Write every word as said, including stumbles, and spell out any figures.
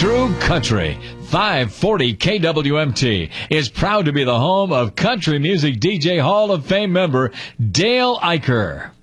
True Country. five forty K W M T is proud to be the home of country music D J Hall of Fame member Dale Eicher.